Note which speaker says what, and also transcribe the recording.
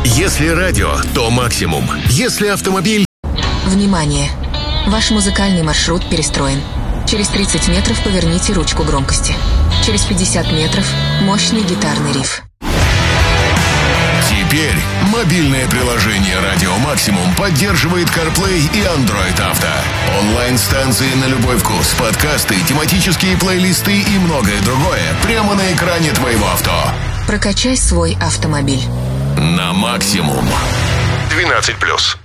Speaker 1: Если радио, то максимум. Если автомобиль...
Speaker 2: Внимание! Ваш музыкальный маршрут перестроен. Через 30 метров поверните ручку громкости. Через 50 метров мощный гитарный риф.
Speaker 1: Теперь мобильное приложение «Радио Максимум» поддерживает CarPlay и Android Auto. Онлайн-станции на любой вкус, подкасты, тематические плейлисты и многое другое прямо на экране твоего авто.
Speaker 2: Прокачай свой автомобиль.
Speaker 1: На максимум. 12+.